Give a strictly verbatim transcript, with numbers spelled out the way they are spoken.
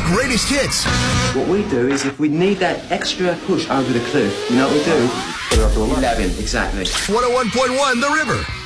greatest hits. What we do is if we need that extra push over the cliff, you know what we do? Put it up to eleven, exactly. one oh one point one The River.